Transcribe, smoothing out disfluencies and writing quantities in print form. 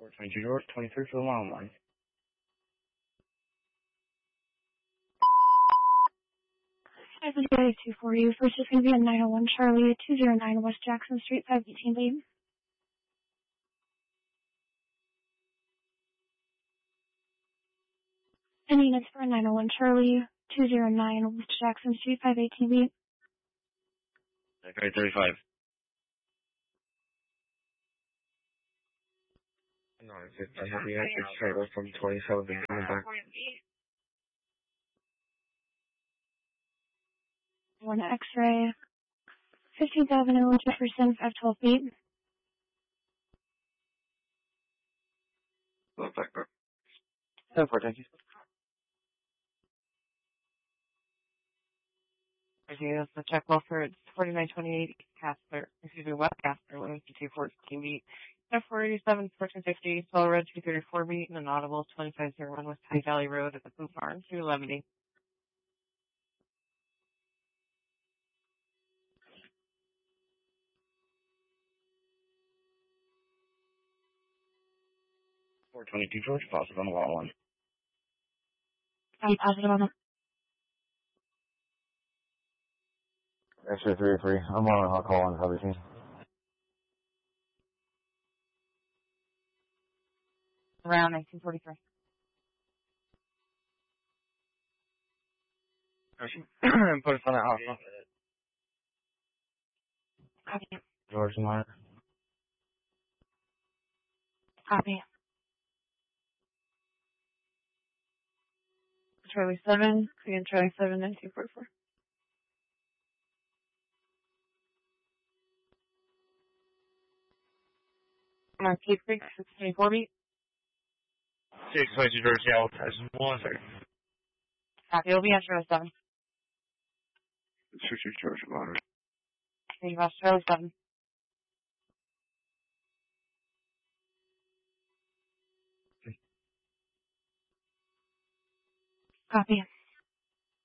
422 George, 23 for the long line. I have a 2 for you. First is going to be a 901 Charlie, 209 West Jackson Street, 518 lead. Any units for a 901 Charlie, 209 West Jackson Street, 518 lead. Okay, 35. No, it's just I have the active trailer from 27 and coming back. One X-ray, 15,000 Illinois Jefferson, 512 feet. Look back, bro. 7-4, thank you. Okay, that's the check welfare. It's 4928 Casper. Excuse me, West Casper, 15214 beat. 487, 1450, Solar Red 234 beat, and an audible 2501 West High Valley Road at the Food Farm, 211. 422 George, positive on the long one. I'm positive on it. X-ray 303. I'm on a call on the team. Around 1943. Put us on that hospital. Copy. George Meyer. Copy. Charlie 7, Korean Charlie 7, 1944. Cape Creek 624 beat. 622 George, yeah, that's 1 second. Copy, it'll be on Charlie 7. 622 George, Meyer. Thank you, Charlie 7. Copy.